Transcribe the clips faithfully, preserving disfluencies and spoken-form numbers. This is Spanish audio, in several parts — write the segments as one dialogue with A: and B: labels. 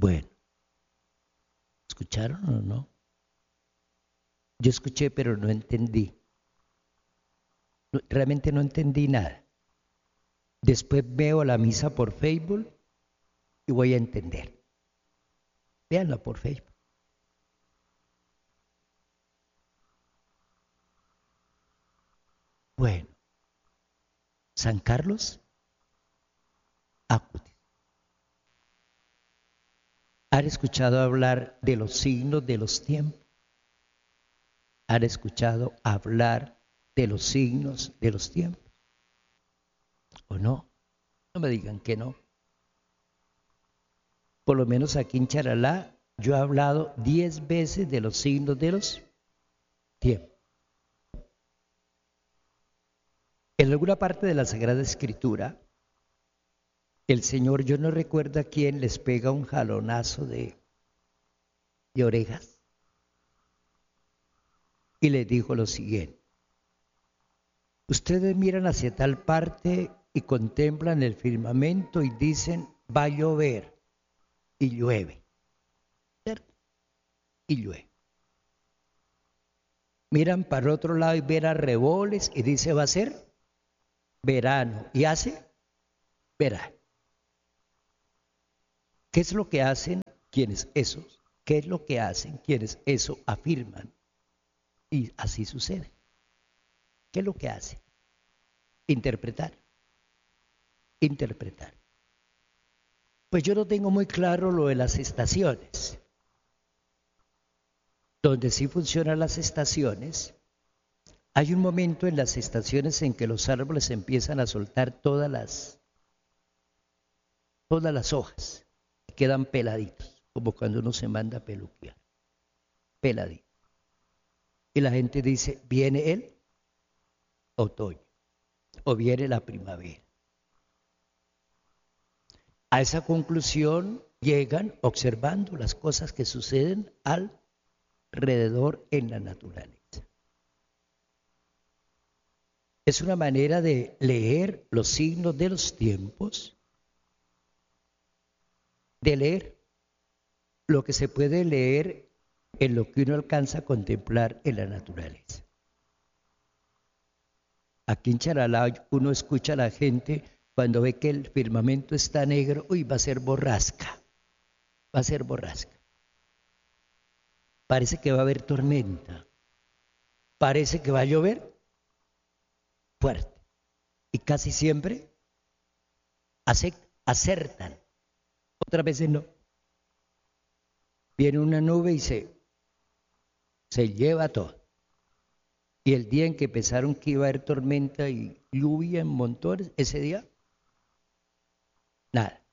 A: Bueno, ¿escucharon o no? Yo escuché, pero no entendí. No, realmente no entendí nada. Después veo la misa por Facebook y voy a entender. Véanla por Facebook. Bueno, San Carlos Acutis. ¿Han escuchado hablar de los signos de los tiempos? ¿Han escuchado hablar de los signos de los tiempos? ¿O no? No me digan que no. Por lo menos aquí en Charalá yo he hablado diez veces de los signos de los tiempos. En alguna parte de la Sagrada Escritura, el Señor, yo no recuerdo a quién, les pega un jalonazo de, de orejas y les dijo lo siguiente: ustedes miran hacia tal parte y contemplan el firmamento y dicen, va a llover, y llueve, ¿cierto? Y llueve. Miran para otro lado y ven arreboles y dice, va a ser verano, y hace verano. ¿Qué es lo que hacen quienes esos? ¿Qué es lo que hacen quienes eso afirman? Y así sucede. ¿Qué es lo que hacen? Interpretar. Interpretar. Pues yo no tengo muy claro lo de las estaciones. Donde sí funcionan las estaciones, hay un momento en las estaciones en que los árboles empiezan a soltar todas las, todas las hojas. Quedan peladitos, como cuando uno se manda a peluquear. Peladitos. Y la gente dice, viene el otoño o viene la primavera. A esa conclusión llegan observando las cosas que suceden alrededor en la naturaleza. Es una manera de leer los signos de los tiempos, de leer lo que se puede leer en lo que uno alcanza a contemplar en la naturaleza. Aquí en Charalá uno escucha a la gente cuando ve que el firmamento está negro, uy, va a ser borrasca, va a ser borrasca. Parece que va a haber tormenta, parece que va a llover fuerte. Y casi siempre acertan, otras veces no. Viene una nube y se, se lleva todo. Y el día en que pensaron que iba a haber tormenta y lluvia en montones, ese día, nada.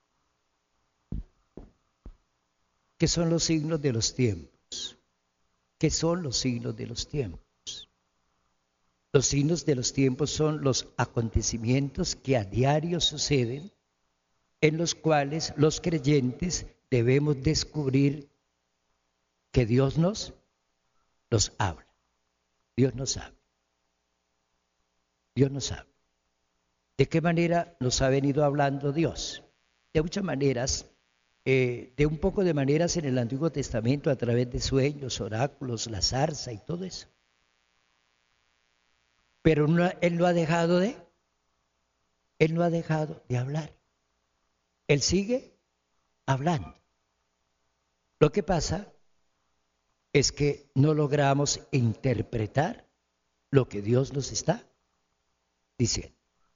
A: ¿Qué son los signos de los tiempos? ¿Qué son los signos de los tiempos? Los signos de los tiempos son los acontecimientos que a diario suceden, en los cuales los creyentes debemos descubrir que Dios nos, nos habla. Dios nos habla. Dios nos habla. ¿De qué manera nos ha venido hablando Dios? De muchas maneras, eh, de un poco de maneras en el Antiguo Testamento, a través de sueños, oráculos, la zarza y todo eso. Pero no, Él no ha dejado de, Él no ha dejado de hablar. Él sigue hablando. Lo que pasa es que no logramos interpretar lo que Dios nos está diciendo.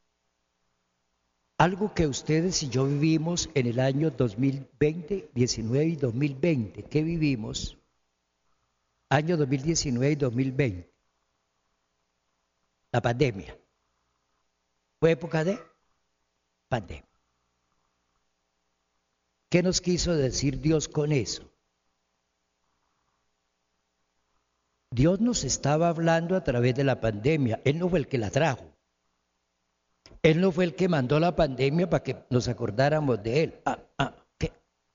A: Algo que ustedes y yo vivimos en el año dos mil veinte, diecinueve y dos mil veinte. ¿Qué vivimos? Año dos mil diecinueve y dos mil veinte. La pandemia. Fue época de pandemia. ¿Qué nos quiso decir Dios con eso? Dios nos estaba hablando a través de la pandemia. Él no fue el que la trajo. Él no fue el que mandó la pandemia para que nos acordáramos de Él. Ah, ah, ¿qué?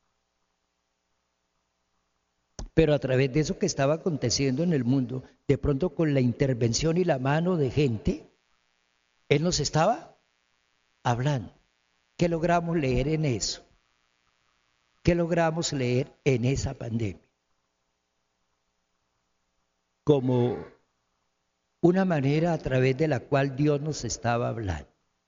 A: Pero a través de eso que estaba aconteciendo en el mundo, de pronto con la intervención y la mano de gente, Él nos estaba hablando. ¿Qué logramos leer en eso? ¿Qué logramos leer en esa pandemia? Como una manera a través de la cual Dios nos estaba hablando.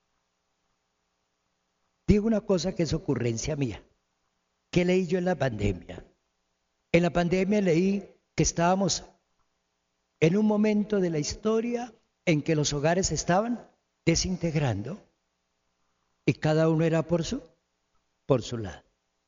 A: Digo una cosa que es ocurrencia mía. ¿Qué leí yo en la pandemia? En la pandemia leí que estábamos en un momento de la historia en que los hogares se estaban desintegrando y cada uno era por su, por su lado.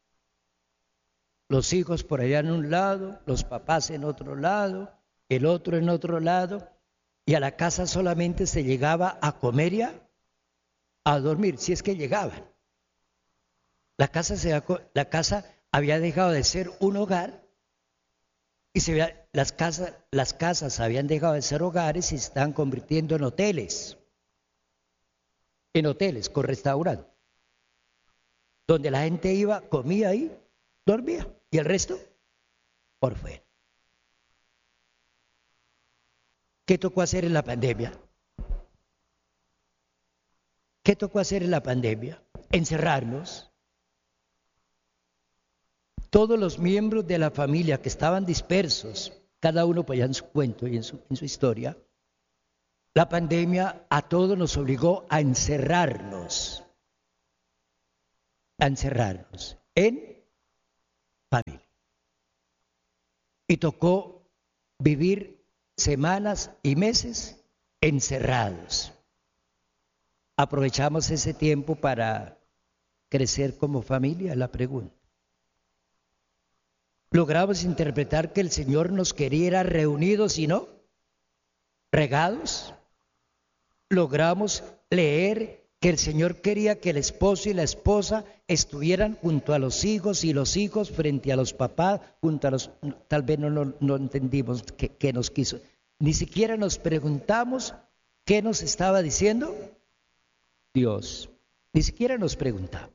A: Los hijos por allá en un lado, los papás en otro lado, el otro en otro lado, y a la casa solamente se llegaba a comer y a, a dormir, si es que llegaban. La casa, se, la casa había dejado de ser un hogar y se veía, las, casas, las casas habían dejado de ser hogares y se estaban convirtiendo en hoteles, en hoteles con restaurante, donde la gente iba, comía ahí, dormía y el resto por fuera. ¿Qué tocó hacer en la pandemia? ¿Qué tocó hacer en la pandemia? Encerrarnos. Todos los miembros de la familia que estaban dispersos, cada uno pues ya en su cuento y en su, en su historia, la pandemia a todos nos obligó a encerrarnos, a encerrarnos en familia. Y tocó vivir semanas y meses encerrados. ¿Aprovechamos ese tiempo para crecer como familia? La pregunta. ¿Logramos interpretar que el Señor nos quería reunidos y no regados? ¿Logramos leer que el Señor quería que el esposo y la esposa estuvieran junto a los hijos y los hijos frente a los papás, junto a los... Tal vez no, no, no entendimos qué, qué nos quiso. Ni siquiera nos preguntamos qué nos estaba diciendo Dios. Ni siquiera nos preguntamos.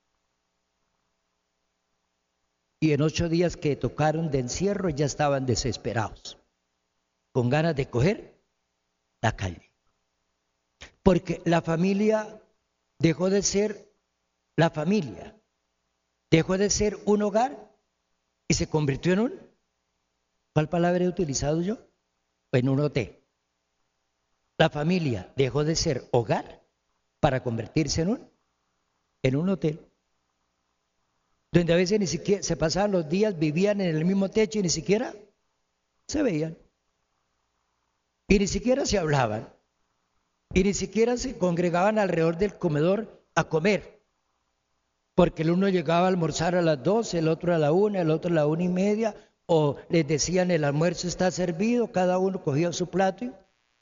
A: Y en ocho días que tocaron de encierro ya estaban desesperados, con ganas de coger la calle. Porque la familia dejó de ser la familia, dejó de ser un hogar y se convirtió en un, ¿cuál palabra he utilizado yo? En un hotel. La familia dejó de ser hogar para convertirse en un, en un hotel. Donde a veces ni siquiera se pasaban los días, vivían en el mismo techo y ni siquiera se veían. Y ni siquiera se hablaban. Y ni siquiera se congregaban alrededor del comedor a comer. Porque el uno llegaba a almorzar a las doce, el otro a la una, el otro a la una y media. O les decían el almuerzo está servido, cada uno cogía su plato y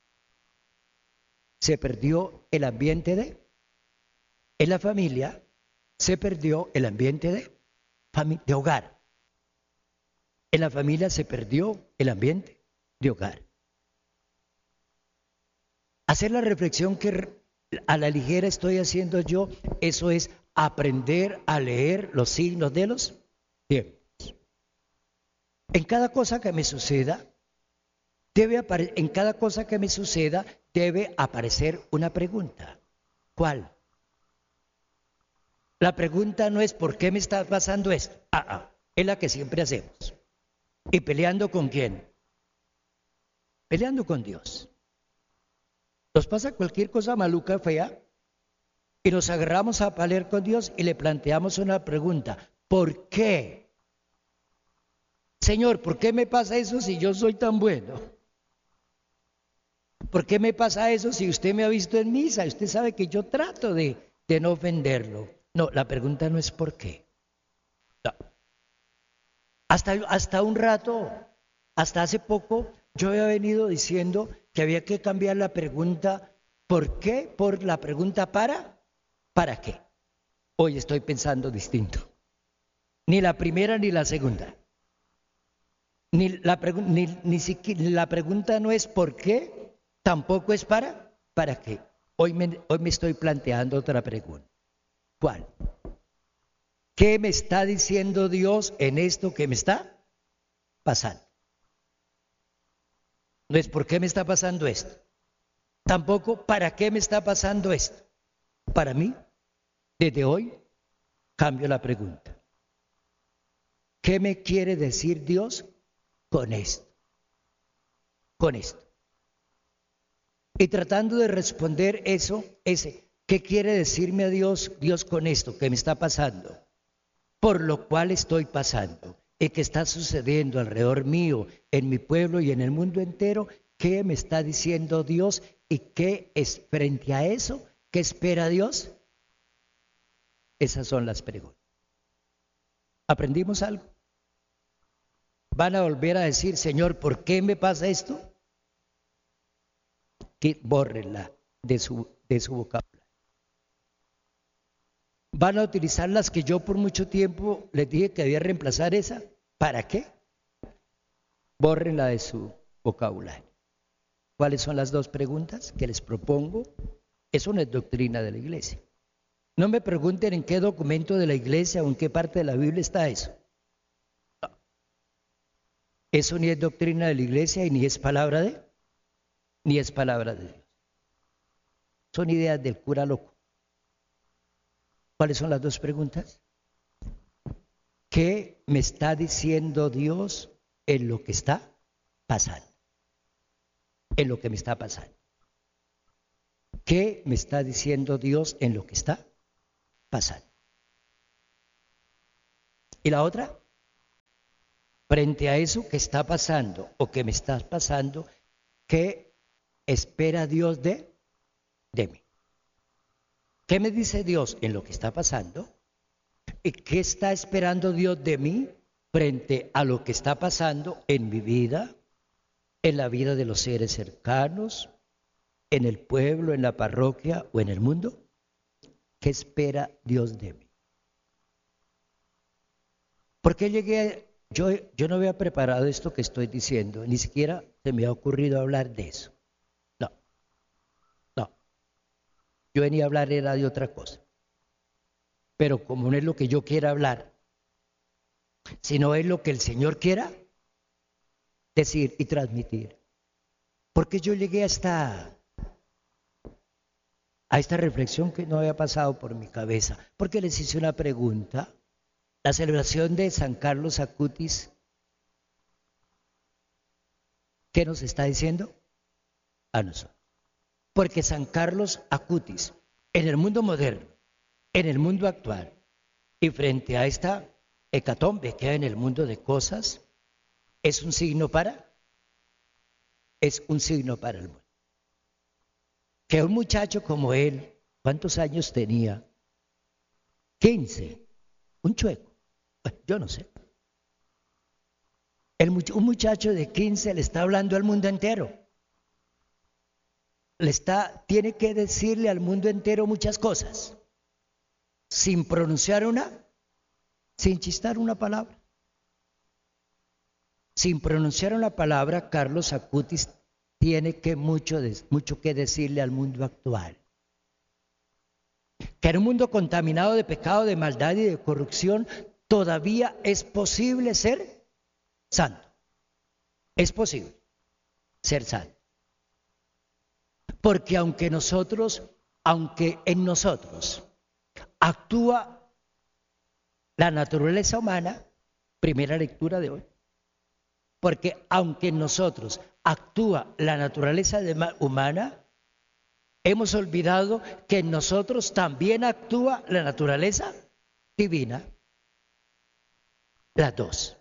A: se perdió el ambiente de, en la familia, se perdió el ambiente de de hogar. En la familia se perdió el ambiente de hogar. Hacer la reflexión que a la ligera estoy haciendo yo, eso es aprender a leer los signos de los tiempos. En cada cosa que me suceda, debe apare- en cada cosa que me suceda, debe aparecer una pregunta. ¿Cuál? La pregunta no es ¿por qué me está pasando esto? Ah, ah, es la que siempre hacemos. ¿Y peleando con quién? Peleando con Dios. Nos pasa cualquier cosa maluca, fea, y nos agarramos a pelear con Dios y le planteamos una pregunta. ¿Por qué? Señor, ¿por qué me pasa eso si yo soy tan bueno? ¿Por qué me pasa eso si usted me ha visto en misa? Usted sabe que yo trato de, de no ofenderlo. No, la pregunta no es por qué. No. Hasta, hasta un rato, hasta hace poco, yo había venido diciendo que había que cambiar la pregunta ¿por qué? Por la pregunta ¿para? ¿Para qué? Hoy estoy pensando distinto. Ni la primera ni la segunda. Ni la, ni, ni siquiera, la pregunta no es ¿por qué? Tampoco es ¿para? ¿Para qué? Hoy me, hoy me estoy planteando otra pregunta. ¿Cuál? ¿Qué me está diciendo Dios en esto que me está pasando? No es ¿por qué me está pasando esto? Tampoco ¿para qué me está pasando esto? Para mí, desde hoy, cambio la pregunta. ¿qué me quiere decir Dios con esto? Con esto. Y tratando de responder eso, ese, ¿qué quiere decirme a Dios, Dios con esto que me está pasando? Por lo cual estoy pasando y que está sucediendo alrededor mío, en mi pueblo y en el mundo entero, ¿qué me está diciendo Dios? ¿Y qué es frente a eso? ¿Qué espera Dios? Esas son las preguntas. ¿Aprendimos algo? ¿Van a volver a decir, Señor, ¿por qué me pasa esto? Que bórrenla de su, de su vocabulario. ¿Van a utilizar las que yo por mucho tiempo les dije que debía reemplazar esa? ¿Para qué? Bórrenla de su vocabulario. ¿Cuáles son las dos preguntas que les propongo? Eso no es doctrina de la iglesia. No me pregunten en qué documento de la iglesia o en qué parte de la Biblia está eso. No. Eso ni es doctrina de la iglesia y ni es palabra de, ni es palabra de Dios. Son ideas del cura loco. ¿Cuáles son las dos preguntas? ¿Qué me está diciendo Dios en lo que está pasando? En lo que me está pasando. ¿Qué me está diciendo Dios en lo que está pasando? ¿Y la otra? Frente a eso que está pasando o que me está pasando, ¿qué espera Dios de, de mí? ¿Qué me dice Dios en lo que está pasando? ¿Y qué está esperando Dios de mí frente a lo que está pasando en mi vida, en la vida de los seres cercanos, en el pueblo, en la parroquia o en el mundo? ¿Qué espera Dios de mí? ¿Por qué llegué? Yo, yo no había preparado esto que estoy diciendo, ni siquiera se me ha ocurrido hablar de eso. No, no. Yo venía a hablar era de otra cosa. Pero como no es lo que yo quiera hablar, sino es lo que el Señor quiera decir y transmitir. ¿Por qué yo llegué a esta, a esta reflexión que no había pasado por mi cabeza? Porque les hice una pregunta. La celebración de San Carlos Acutis, ¿qué nos está diciendo? A nosotros. Porque San Carlos Acutis, en el mundo moderno, en el mundo actual, y frente a esta hecatombe que hay en el mundo de cosas, es un signo para, es un signo para el mundo. Que un muchacho como él, ¿cuántos años tenía? quince, un chueco, yo no sé. El, un muchacho de quince le está hablando al mundo entero. Le está, tiene que decirle al mundo entero muchas cosas, sin pronunciar una, sin chistar una palabra. Sin pronunciar una palabra, Carlos Acutis tiene que mucho, mucho que decirle al mundo actual. Que en un mundo contaminado de pecado, de maldad y de corrupción, todavía es posible ser santo. Es posible ser santo. Porque aunque nosotros, aunque en nosotros actúa la naturaleza humana, primera lectura de hoy, porque aunque en nosotros actúa la naturaleza humana, hemos olvidado que en nosotros también actúa la naturaleza divina. Las dos.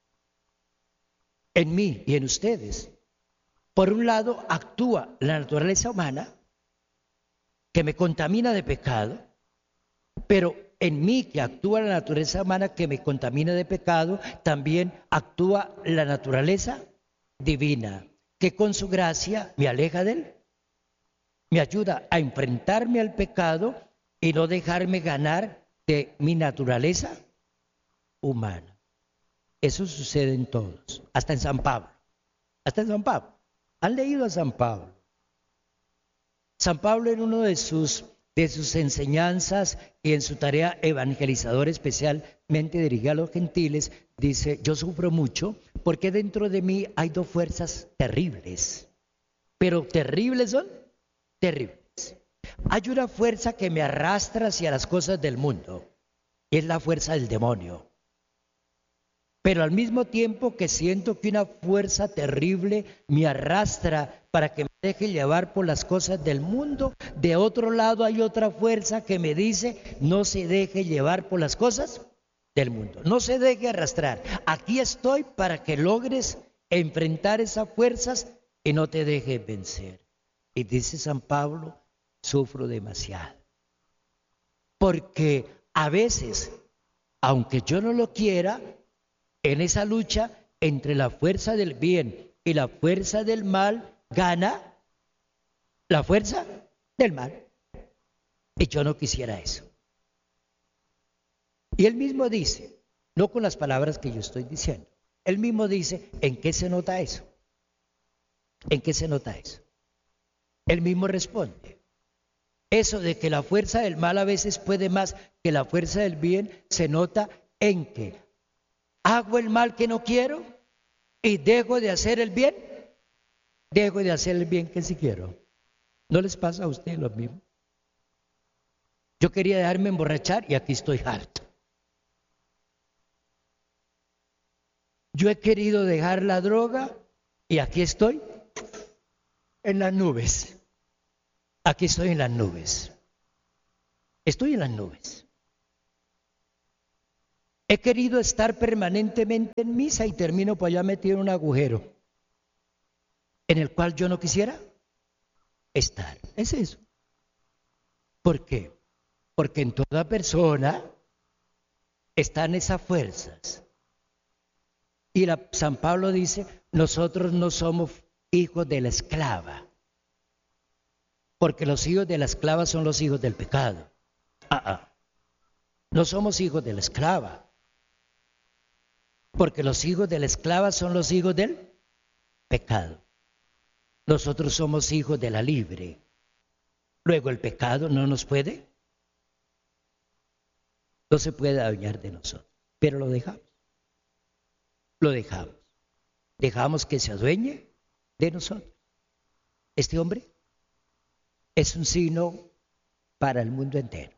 A: En mí y en ustedes. Por un lado actúa la naturaleza humana, que me contamina de pecado, pero en mí, que actúa la naturaleza humana que me contamina de pecado, también actúa la naturaleza divina, que con su gracia me aleja de él, me ayuda a enfrentarme al pecado y no dejarme ganar de mi naturaleza humana. Eso sucede en todos, hasta en San Pablo, hasta en San Pablo. ¿Han leído a San Pablo? San Pablo en uno de sus de sus enseñanzas y en su tarea evangelizadora especialmente dirigida a los gentiles, dice, yo sufro mucho porque dentro de mí hay dos fuerzas terribles, pero terribles son, terribles. Hay una fuerza que me arrastra hacia las cosas del mundo y es la fuerza del demonio. pero al mismo tiempo que siento que una fuerza terrible me arrastra para que me deje llevar por las cosas del mundo, de otro lado hay otra fuerza que me dice, no se deje llevar por las cosas del mundo, no se deje arrastrar. Aquí estoy para que logres enfrentar esas fuerzas y no te dejes vencer. Y dice San Pablo, sufro demasiado. Porque a veces, aunque yo no lo quiera, en esa lucha entre la fuerza del bien y la fuerza del mal, gana la fuerza del mal. Y yo no quisiera eso. Y él mismo dice, no con las palabras que yo estoy diciendo, él mismo dice, ¿en qué se nota eso? ¿En qué se nota eso? Él mismo responde, eso de que la fuerza del mal a veces puede más que la fuerza del bien, se nota en que hago el mal que no quiero y dejo de hacer el bien, dejo de hacer el bien que sí quiero. ¿No les pasa a ustedes lo mismo? Yo quería dejarme emborrachar y aquí estoy harto. Yo he querido dejar la droga y aquí estoy en las nubes. Aquí estoy en las nubes. Estoy en las nubes. He querido estar permanentemente en misa y termino por allá metido en un agujero en el cual yo no quisiera estar. Es eso. ¿Por qué? Porque en toda persona están esas fuerzas. Y la, San Pablo dice, nosotros no somos hijos de la esclava, porque los hijos de la esclava son los hijos del pecado. Ah, ah. No somos hijos de la esclava, porque los hijos de la esclava son los hijos del pecado. Nosotros somos hijos de la libre. Luego el pecado no nos puede, no se puede adueñar de nosotros, pero lo dejamos. Lo dejamos. Dejamos que se adueñe de nosotros. Este hombre es un signo para el mundo entero.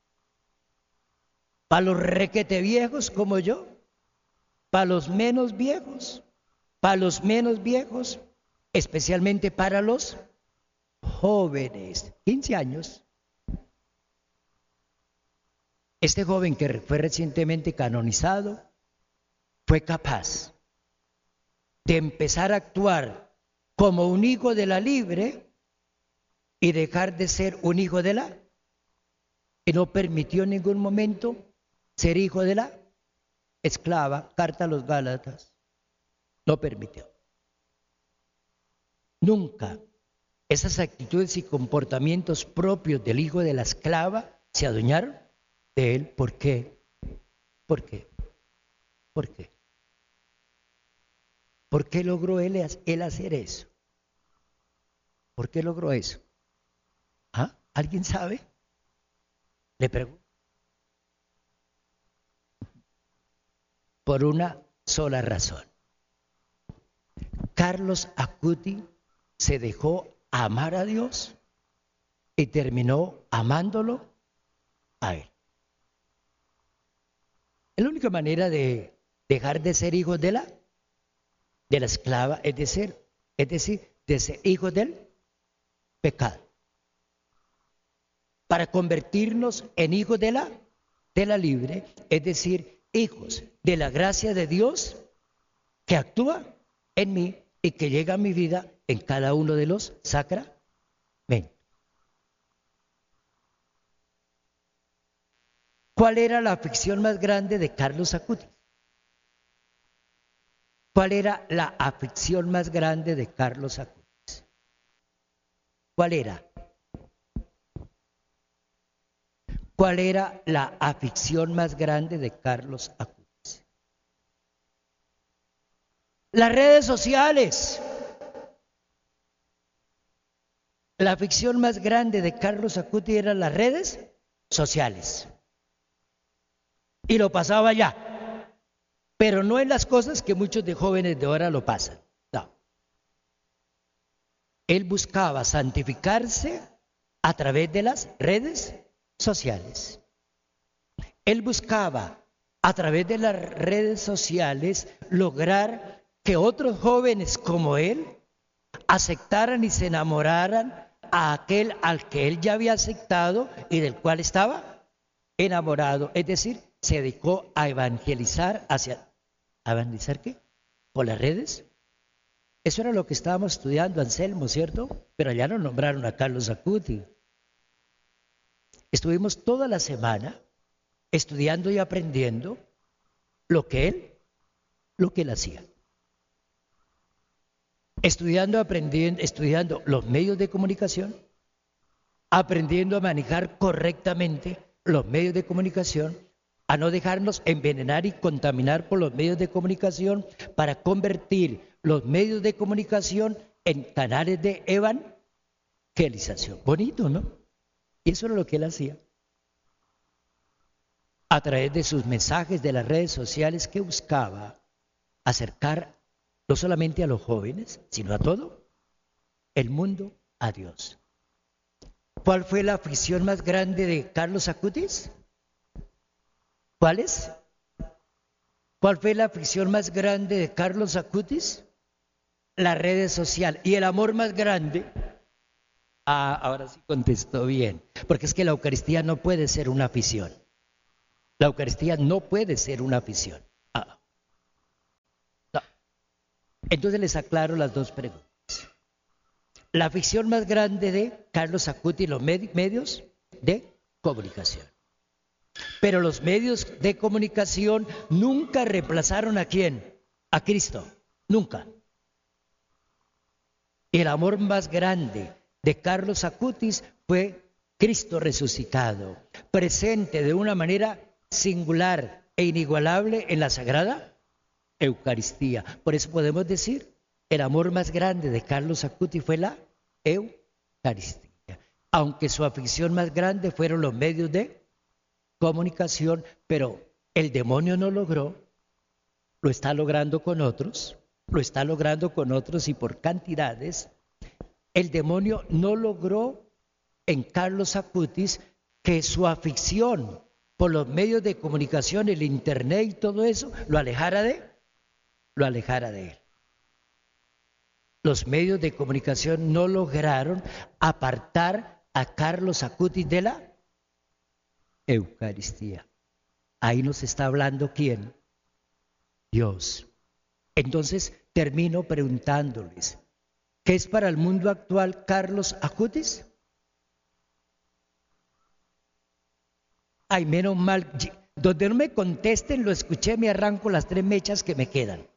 A: Para los requete viejos como yo, para los menos viejos, para los menos viejos, especialmente para los jóvenes, quince años. Este joven que fue recientemente canonizado fue capaz de empezar a actuar como un hijo de la libre y dejar de ser un hijo de la, y no permitió en ningún momento ser hijo de la esclava. Carta a los Gálatas, no permitió. Nunca esas actitudes y comportamientos propios del hijo de la esclava se adueñaron de él. ¿Por qué? ¿Por qué? ¿Por qué? ¿Por qué logró él, él hacer eso? ¿Por qué logró eso? ¿Ah? ¿Alguien sabe? Le pregunto. Por una sola razón. Carlos Acuti se dejó amar a Dios y terminó amándolo a él. Es la única manera de dejar de ser hijos de la, de la esclava, es decir, es decir, de ser hijos del pecado. Para convertirnos en hijos de la, de la libre, es decir, hijos de la gracia de Dios que actúa en mí y que llega a mi vida en cada uno de los sacramentos. ¿Cuál era la aflicción más grande de Carlos Acutis? ¿Cuál era la aflicción más grande de Carlos Acutis? ¿Cuál era? ¿Cuál era la aflicción más grande de Carlos Acutis? Las redes sociales. La aflicción más grande de Carlos Acutis eran las redes sociales. Y lo pasaba ya, pero no en las cosas que muchos de jóvenes de ahora lo pasan. No. Él buscaba santificarse a través de las redes sociales. Él buscaba a través de las redes sociales, lograr que otros jóvenes como él aceptaran y se enamoraran a aquel al que él ya había aceptado y del cual estaba enamorado. Es decir, se dedicó a evangelizar hacia... ¿A evangelizar qué? ¿Por las redes? Eso era lo que estábamos estudiando, Anselmo, ¿cierto? Pero allá nos nombraron a Carlos Acutis. Estuvimos toda la semana estudiando y aprendiendo lo que él, lo que él hacía. Estudiando, aprendiendo, estudiando los medios de comunicación, aprendiendo a manejar correctamente los medios de comunicación, a no dejarnos envenenar y contaminar por los medios de comunicación para convertir los medios de comunicación en canales de evangelización. Bonito, ¿no? Y eso era lo que él hacía. A través de sus mensajes de las redes sociales, que buscaba acercar no solamente a los jóvenes, sino a todo el mundo a Dios. ¿Cuál fue la aflicción más grande de Carlos Acutis? ¿Cuál es? ¿Cuál fue la aflicción más grande de Carlos Acutis? Las redes sociales. ¿Y el amor más grande? Ah, ahora sí contestó bien. Porque es que la Eucaristía no puede ser una afición. La Eucaristía no puede ser una afición. Ah. No. Entonces les aclaro las dos preguntas. La afición más grande de Carlos Acutis, los med- medios de comunicación. Pero los medios de comunicación nunca reemplazaron a quién, a Cristo, nunca. El amor más grande de Carlos Acutis fue Cristo resucitado, presente de una manera singular e inigualable en la Sagrada Eucaristía. Por eso podemos decir, el amor más grande de Carlos Acutis fue la Eucaristía, aunque su aflicción más grande fueron los medios de comunicación, pero el demonio no logró, lo está logrando con otros, lo está logrando con otros y por cantidades. El demonio no logró en Carlos Acutis que su afición por los medios de comunicación, el internet y todo eso, lo alejara de, lo alejara de él. Los medios de comunicación no lograron apartar a Carlos Acutis de la Eucaristía. Ahí nos está hablando ¿quién? Dios. Entonces termino preguntándoles, ¿qué es para el mundo actual Carlos Acutis? Ay, menos mal, donde no me contesten, lo escuché, me arranco las tres mechas que me quedan.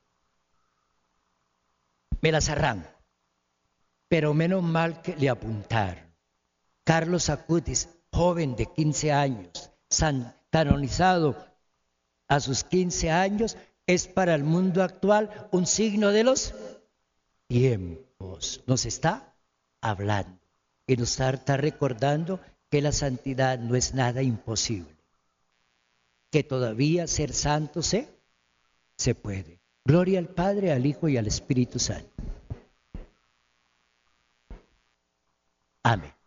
A: Me las arranco. Pero menos mal que le apuntaron. Carlos Acutis, joven de quince años, san, canonizado a sus quince años, es para el mundo actual un signo de los tiempos. Nos está hablando y nos está recordando que la santidad no es nada imposible, que todavía ser santo se, se puede. Gloria al Padre, al Hijo y al Espíritu Santo. Amén.